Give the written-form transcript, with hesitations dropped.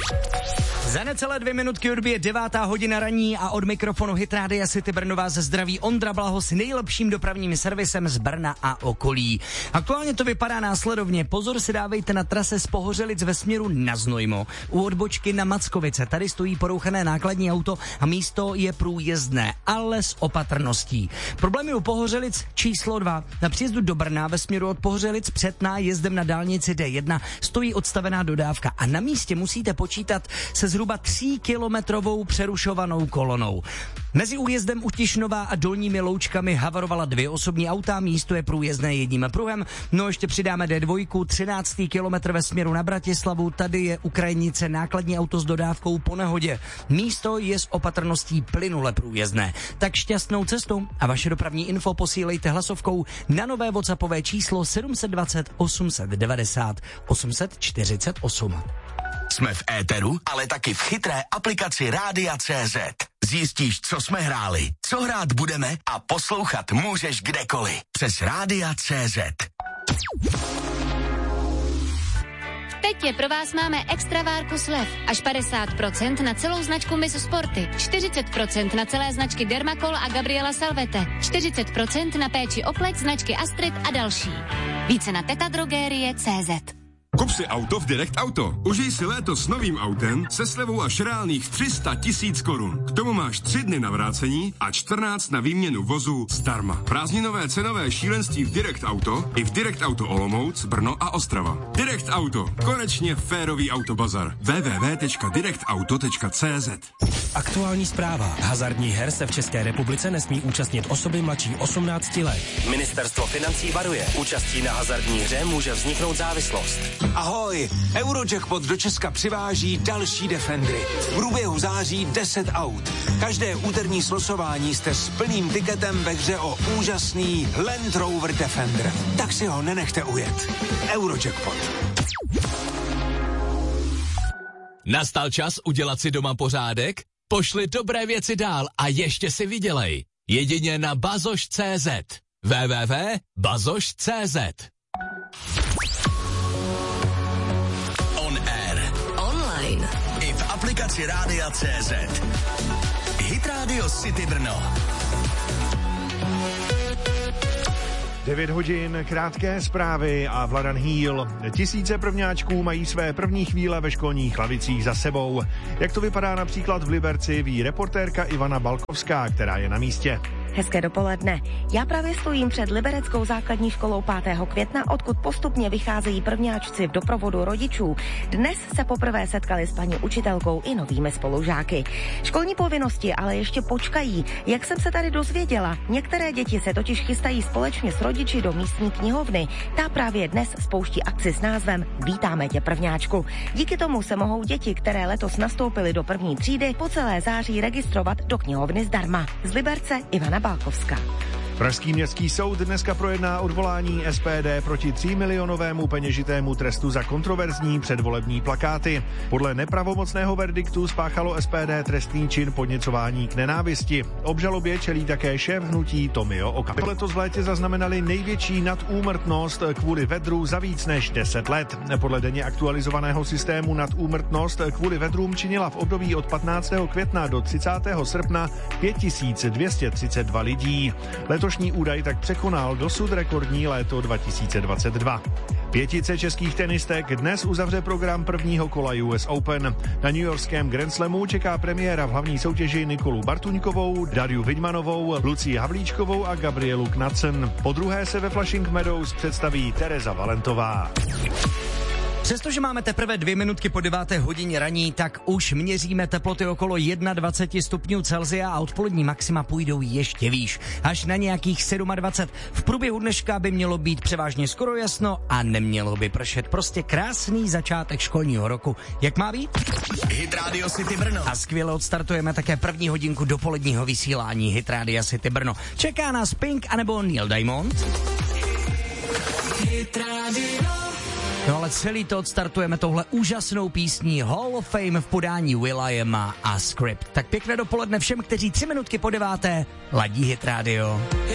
Za necelé 2 minutky odbije 9. hodina raní a od mikrofonu Hit Rádia City Brno vás zdraví Ondra Blaho s nejlepším dopravním servisem z Brna a okolí. Aktuálně to vypadá následovně. Pozor si dávejte na trase z Pohořelic ve směru na Znojmo. U odbočky na Mackovice. Tady stojí porouchané nákladní auto a místo je průjezdné, ale s opatrností. Problémy u Pohořelic číslo 2. Na příjezdu do Brna ve směru od Pohořelic před nájezdem na dálnici D1 stojí odstavená dodávka a na místě musíte počítat se zhruba 3kilometrovou přerušovanou kolonou. Mezi újezdem u Tišnova a Dolními Loučkami havarovala 2 osobní auta, místo je průjezdné jedním pruhem. No ještě přidáme D2, 13. kilometr ve směru na Bratislavu, tady je u Krajnice nákladní auto s dodávkou po nehodě. Místo je s opatrností plynule průjezdné. Tak šťastnou cestu a vaše dopravní info posílejte hlasovkou na nové WhatsAppové číslo 720 890 848. Jsme v éteru, ale taky v chytré aplikaci Rádia.cz. Zjistíš, co jsme hráli, co hrát budeme a poslouchat můžeš kdekoliv. Přes Rádia.cz. Teď je pro vás máme extra várku slev. Až 50% na celou značku Miss Sporty. 40% na celé značky Dermacol a Gabriela Salvete. 40% na péči o pleť značky Astrid a další. Více na tetadrogerie.cz. Kup si auto v Direct Auto. Užij si léto s novým autem se slevou až reálných 300 000 korun. K tomu máš 3 dny na vrácení a 14 na výměnu vozu zdarma. Prázdninové cenové šílenství v Direct Auto i v Direct Auto Olomouc, Brno a Ostrava. Direct Auto. Konečně férový autobazar. www.directauto.cz. Aktuální zpráva. Hazardních her se v České republice nesmí účastnit osoby mladší 18 let. Ministerstvo financí varuje. Účastí na hazardní hře může vzniknout závislost. Ahoj, Eurojackpot do Česka přiváží další Defendry. V průběhu září 10 aut. Každé úterní slosování jste s plným tiketem ve hře o úžasný Land Rover Defender. Tak si ho nenechte ujet. Eurojackpot. Nastal čas udělat si doma pořádek? Pošli dobré věci dál a ještě si vydělej. Jedině na bazoš.cz. www.bazoš.cz. I v aplikaci Rádia.cz. Hit Radio City Brno. 9 hodin, krátké zprávy a Vladan Hýl. Tisíce prvňáčků mají své první chvíle ve školních lavicích za sebou. Jak to vypadá například v Liberci, ví reportérka Ivana Balkovská, která je na místě. Hezké dopoledne. Já právě stojím před libereckou základní školou 5. května, odkud postupně vycházejí prvňáčci v doprovodu rodičů. Dnes se poprvé setkali s paní učitelkou i novými spolužáky. Školní povinnosti ale ještě počkají. Jak jsem se tady dozvěděla, některé děti se totiž chystají společně s rodiči do místní knihovny. Ta právě dnes spouští akci s názvem Vítáme tě, prvňáčku. Díky tomu se mohou děti, které letos nastoupily do první třídy, po celé září registrovat do knihovny zdarma. Z Liberce Ivana Balkovská. Pražský městský soud dneska projedná odvolání SPD proti 3 milionovému peněžitému trestu za kontroverzní předvolební plakáty. Podle nepravomocného verdiktu spáchalo SPD trestný čin podněcování k nenávisti. Obžalobě čelí také šéf hnutí Tomio Okamura. Letos v létě zaznamenali největší nadúmrtnost kvůli vedru za víc než 10 let. Podle denně aktualizovaného systému nadúmrtnost kvůli vedrům činila v období od 15. května do 30. srpna 5232 lidí. Letošní údaj tak překonal dosud rekordní léto 2022. 5 českých tenistek dnes uzavře program prvního kola US Open. Na newyorském Grand Slamu čeká premiéra v hlavní soutěži Nikolu Bartuňkovou, Dariu Vidmanovou, Lucii Havlíčkovou a Gabrielu Knudsen. Po druhé se ve Flushing Meadows představí Tereza Valentová. Přestože máme teprve 2 minutky po 9. hodině raní, tak už měříme teploty okolo 21 stupňů Celsia a odpolední maxima půjdou ještě výš, až na nějakých 27. V průběhu dneška by mělo být převážně skoro jasno a nemělo by pršet. Prostě krásný začátek školního roku. Jak má být? Hit Radio City Brno. A skvěle odstartujeme také první hodinku dopoledního vysílání Hit Radio City Brno. Čeká nás Pink anebo Neil Diamond? Hit Radio. No ale celý to odstartujeme touhle úžasnou písní Hall of Fame v podání Will.i.ama a Script. Tak pěkné dopoledne všem, kteří 3 minutky po 9. ladí Hit Radio.